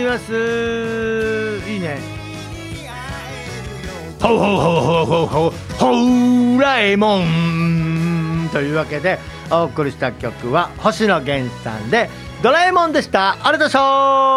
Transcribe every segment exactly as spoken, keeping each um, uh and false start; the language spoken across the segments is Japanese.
ますいいね。ほうほうほうほうほうほうほうらえもんというわけでお送りした曲は星野源さんでドラえもんでした。ありがとうございました。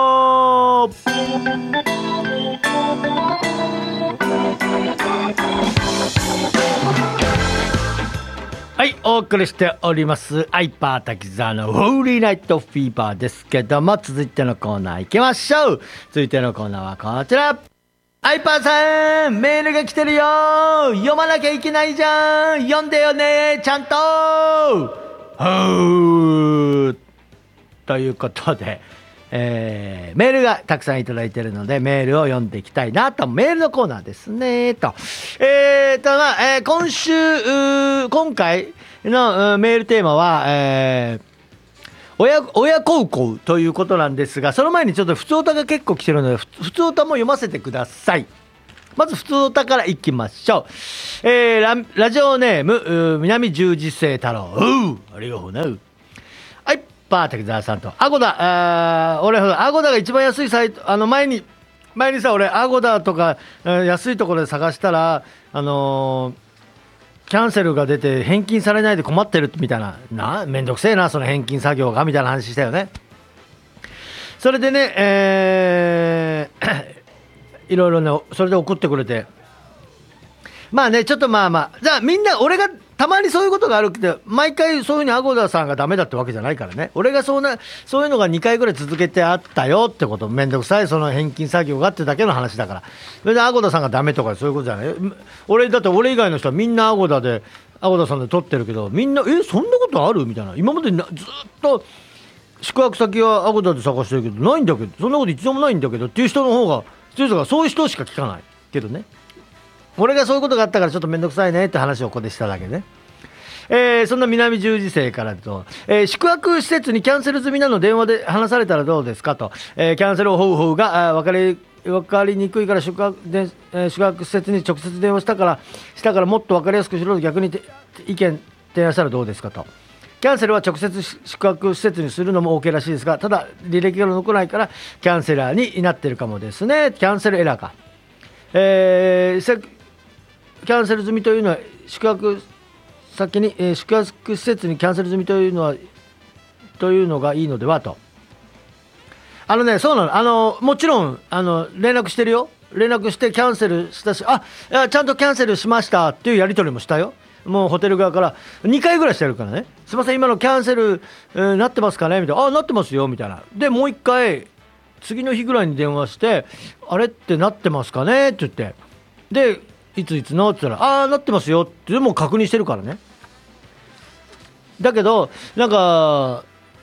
はい、お送りしておりますアイパー滝沢のホーリーナイトフィーバーですけども、続いてのコーナー行きましょう。続いてのコーナーはこちら。アイパーさん、メールが来てるよ。読まなきゃいけないじゃん。読んでよね、ちゃんと。ほーということで、えー、メールがたくさんいただいているのでメールを読んでいきたいなと。メールのコーナーですねと。えーとまあ、えー、今週今回のメールテーマは、えー親, 親孝行ということなんですが、その前にちょっと普通歌が結構来てるので普通歌も読ませてください。まず普通歌からいきましょう。えー、ラ, ラジオネーム南十字星太郎、ありがとうね。はい、パー滝沢さんとアゴダ、俺アゴダが一番安いサイト、あの前に前にさ俺アゴダとか安いところで探したらあのーキャンセルが出て返金されないで困ってるみたいな、なめんどくせえなその返金作業がみたいな話したよね。それでね、えー、いろいろねそれで怒ってくれて、まあねちょっとまあまあじゃあみんな俺がたまにそういうことがあるけど毎回そういうふうにアゴダさんがダメだってわけじゃないからね。俺がそうなそういうのがにかいぐらい続けてあったよってこと、めんどくさいその返金作業がってだけの話だから。それでアゴダさんがダメとかそういうことじゃない。俺だって俺以外の人はみんなアゴダでアゴダさんで撮ってるけど、みんなえそんなことあるみたいな。今までなずっと宿泊先はアゴダで探してるけどないんだけど、そんなこと一度もないんだけどっていう人の方がそういう人がそういう人しか聞かないけどね。俺がそういうことがあったからちょっとめんどくさいねって話をここでしただけね。えー、そんな南十字星からと、えー、宿泊施設にキャンセル済みなの電話で話されたらどうですかと、えー、キャンセル方法が分かり分かりにくいから宿泊で、えー、宿泊施設に直接電話したからしたからもっと分かりやすくしろと逆に意見提案したらどうですかと。キャンセルは直接宿泊施設にするのも OK らしいですが、ただ履歴が残らないからキャンセラーになってるかもですね。キャンセルエラーか、えー、キャンセル済みというのは宿泊先に、えー、宿泊施設にキャンセル済みというのはというのがいいのではと。あのねそうなの、あのもちろんあの連絡してるよ。連絡してキャンセルしたし、あちゃんとキャンセルしましたっていうやり取りもしたよ。もうホテル側からにかいぐらいしてるからね。すいません今のキャンセル、えー、なってますかねみたいな。あなってますよみたいな。でもう一回次の日ぐらいに電話してあれってなってますかねって言って、でいついつのって言ったらああなってますよってもう確認してるからね。だけどなんか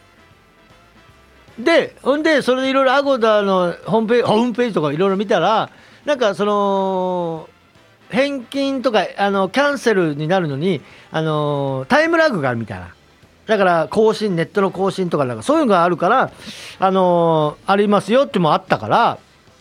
でほんでそれでいろいろアゴダのホームページホームページとかいろいろ見たらなんかその返金とかあのキャンセルになるのにあのタイムラグがあるみたいな。だから更新ネットの更新とかなんかそういうのがあるからあのありますよってもあったから。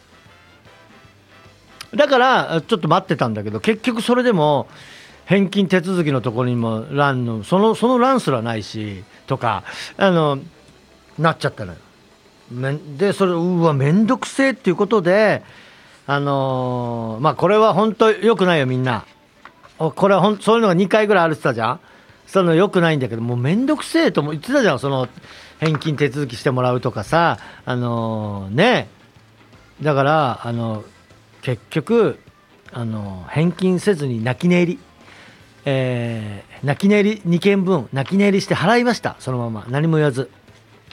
だからちょっと待ってたんだけど結局それでも返金手続きのところにも欄のそのその欄すらないしとかあのなっちゃったのよ。でそれうわめんどくせえっていうことであのー、まあこれは本当良くないよみんな。これはほんそういうのがにかいぐらいあるって言ったじゃん。その良くないんだけどもうめんどくせえとも言ってたじゃん。その返金手続きしてもらうとかさあのー、ねだからあの結局あの返金せずに泣き寝入り、えー、泣き寝入りにけんぶん泣き寝入りして払いました。そのまま何も言わず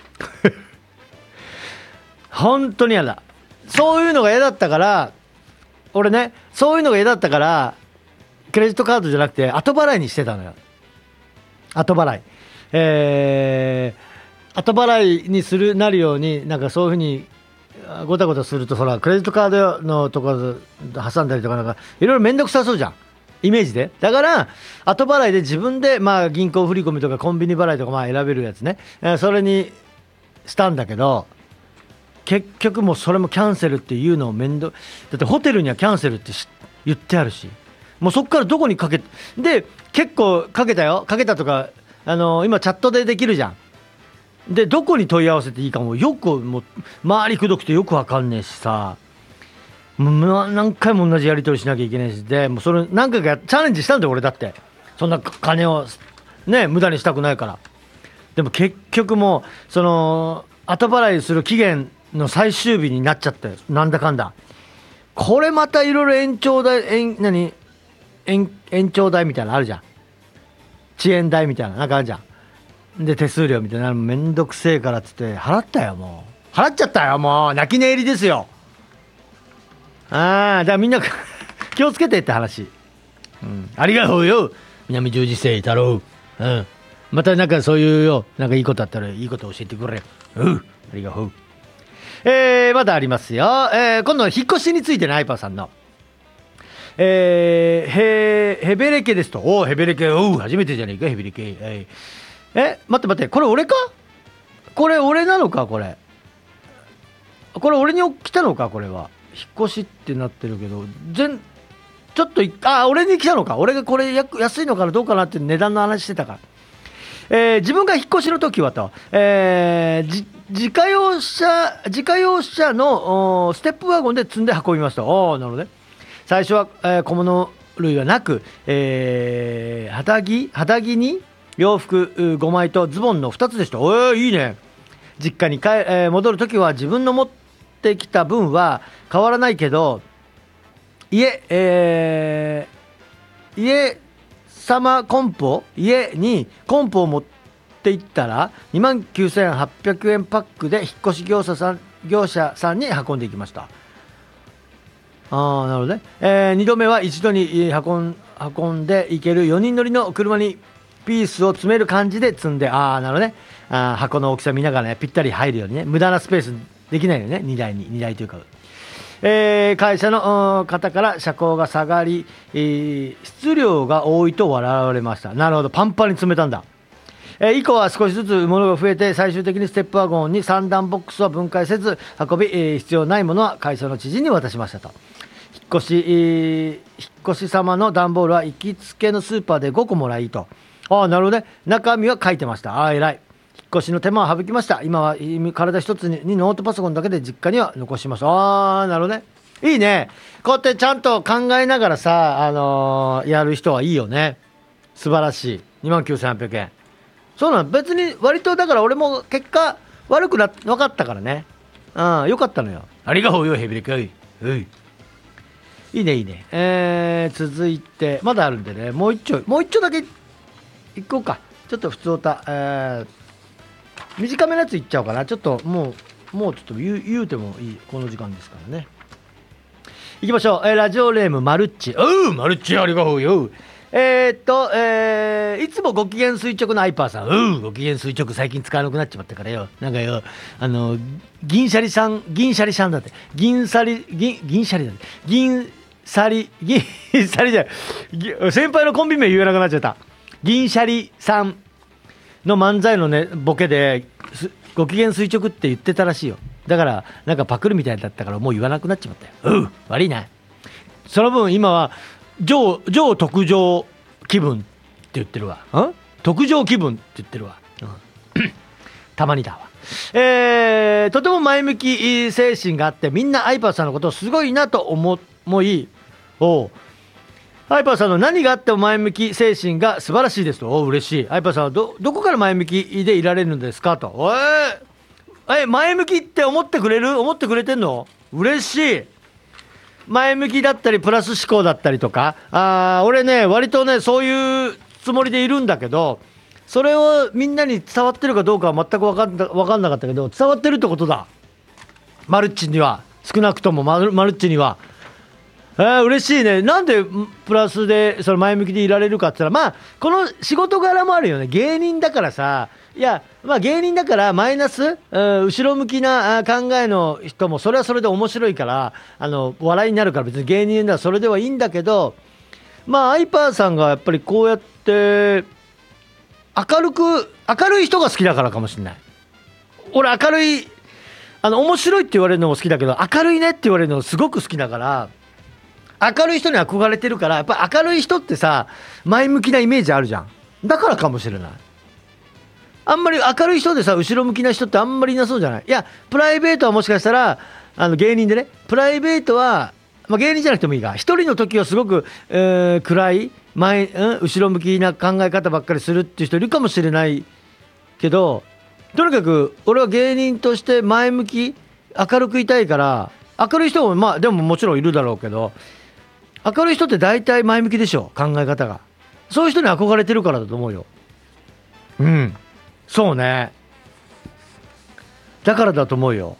本当に嫌だ。そういうのが嫌だったから俺ねそういうのが嫌だったからクレジットカードじゃなくて後払いにしてたのよ。後払い、えー、後払いにするなるようになんかそういうふうにごたごたするとほらクレジットカードのところ挟んだりとかなんかいろいろめんどくさそうじゃんイメージで。だから後払いで自分でまあ銀行振り込みとかコンビニ払いとかまあ選べるやつね、えー、それにしたんだけど結局もうそれもキャンセルっていうのを面倒だってホテルにはキャンセルって言ってあるしもうそっからどこにかけで結構かけたよかけたとかあのー、今チャットでできるじゃんでどこに問い合わせていいかもよくもう周りくどくてよくわかんねえしさ、もう何回も同じやり取りしなきゃいけないし、でもうそれ何回かチャレンジしたんだよ俺だって。そんな金をね無駄にしたくないから。でも結局もうその後払いする期限の最終日になっちゃったよ、なんだかんだ。これまたいろいろ延長代延何延延長代みたいなのあるじゃん、遅延代みたいななんかあるじゃん。で手数料みたいなのめんどくせえからっつって払ったよ、もう払っちゃったよ、もう泣き寝入りですよ。ああだからみんな気をつけてって話、うん、ありがとうよ南十字星太郎、うん、またなんかそういうよなんかいいことあったらいいこと教えてくれ、うん、ありがとう。えー、まだありますよ、えー、今度は引っ越しについてね、アイパーさんのえー、へヘベレケですと。おヘベレケ、おう初めてじゃねえかヘベレケ、えー、え待って待って、これ俺か、これ俺なのか、これこれ俺に来たのか、これは引っ越しってなってるけど全ちょっとあ俺に来たのか、俺がこれ安いのかなどうかなって値段の話してたから、えー、自分が引っ越しの時はと、えー、自家用車自家用車のステップワゴンで積んで運びました。おなるほどね。最初は、えー、小物類はなく、えー、肌着肌着に洋服ごまいとズボンのふたつでした。おーいいね。実家に帰、えー、戻るときは自分の持ってきた分は変わらないけど家、えー、家様コンポ家にコンポを持って行ったら にまんきゅうせんはっぴゃくえんパックで引っ越し業者さん業者さんに運んでいきました。ああなるほどね、えー、にどめは一度に運ん運んでいけるよにん乗りの車にピースを詰める感じで積んで、ああなるほどね、あ箱の大きさ見ながらねぴったり入るようにね、無駄なスペースできないよね、にだいににだいというか、えー、会社の方から車高が下がり、えー、質量が多いと笑われました。なるほど、パンパンに詰めたんだ。えー、以降は少しずつ物が増えて最終的にステップワゴンにさん段ボックスは分解せず運び、えー、必要ないものは会社の知人に渡しましたと。引っ越し、えー、引っ越し様の段ボールは行きつけのスーパーでごこもらいと。ああなるほどね、中身は書いてました。ああ偉い。引っ越しの手間は省きました。今は体一つ に, にノートパソコンだけで実家には残します。ああなるほどね、いいね。こうやってちゃんと考えながらさ、あのー、やる人はいいよね。素晴らしい。 にまんきゅうせんはっぴゃくえん、そうなの。別に割とだから俺も結果悪くな分かったからね、うんよかったのよ。ありがとうよヘビレカイ、はいいいねいいね。えー、続いてまだあるんでね、もう一丁もう一丁だけいこうか。ちょっと普通歌、えー、短めのやついっちゃおうかな。ちょっともうもうちょっと言う、言うてもいいこの時間ですからね。いきましょう、えー、ラジオネームマルッチ。おうマルッチありがとうよ。えー、っと、えー、いつもご機嫌垂直のアイパーさん。おうご機嫌垂直最近使わなくなっちまったからよ。なんかよ、あの銀シャリさん銀シャリさんだって銀シャリ銀銀シャリだって銀シャリ銀シャリじゃない、先輩のコンビ名言えなくなっちゃった。銀シャリさんの漫才のねボケでご機嫌垂直って言ってたらしいよ。だからなんかパクるみたいだったからもう言わなくなっちまったよ。う悪いな。その分今は上上特上気分って言ってるわ。ん特上気分って言ってるわ、うん、たまにだわ。えー、とても前向き精神があってみんなアイパーさんのことをすごいなと思い、おアイパーさんの何があっても前向き精神が素晴らしいですと。お嬉しい。アイパーさんは ど, どこから前向きでいられるんですかと。おえ前向きって思ってくれる思ってくれてんの嬉しい。前向きだったりプラス思考だったりとか、あ俺ね割とねそういうつもりでいるんだけど、それをみんなに伝わってるかどうかは全く分かんな、分かんなかったけど伝わってるってことだ。マルッチには少なくともマル、マルッチには。えー、嬉しいね。なんでプラスでその前向きでいられるかって言ったら、まあこの仕事柄もあるよね。芸人だからさ、いやまあ芸人だからマイナス、うん、後ろ向きな考えの人もそれはそれで面白いからあの笑いになるから別に芸人ならそれではいいんだけど、まあアイパーさんがやっぱりこうやって明るく明るい人が好きだからかもしれない。俺明るいあの面白いって言われるのも好きだけど明るいねって言われるのすごく好きだから、明るい人に憧れてるから、やっぱり明るい人ってさ前向きなイメージあるじゃん。だからかもしれない。 あんまり明るい人でさ後ろ向きな人ってあんまりいなそうじゃない？いやプライベートはもしかしたらあの芸人でね、プライベートは、まあ、芸人じゃなくてもいいが、一人の時はすごく、えー暗い前、うん、後ろ向きな考え方ばっかりするっていう人いるかもしれないけど、とにかく俺は芸人として前向き明るくいたいから、明るい人もまあでももちろんいるだろうけど、明るい人って大体前向きでしょ、考え方が。そういう人に憧れてるからだと思うよ。うんそうね、だからだと思うよ。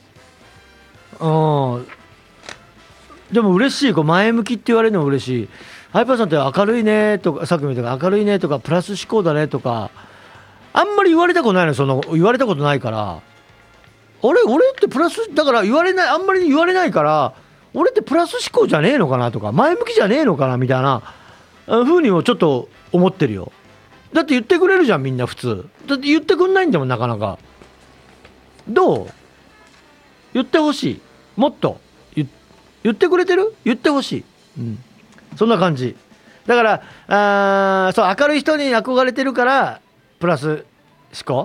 うんでも嬉しい、こう前向きって言われるのも嬉しい。ハイパーさんって明るいねとか、さっきも言ったけど明るいねとかプラス思考だねとかあんまり言われたことないの。その言われたことないから、俺俺ってプラスだから言われない、あんまり言われないから、俺ってプラス思考じゃねえのかなとか前向きじゃねえのかなみたいな風にもちょっと思ってるよ。だって言ってくれるじゃんみんな普通。だって言ってくんないんだもんなかなか。どう？言ってほしい。もっと言言ってくれてる？言ってほしい、うん、そんな感じだから。あそう明るい人に憧れてるからプラス思考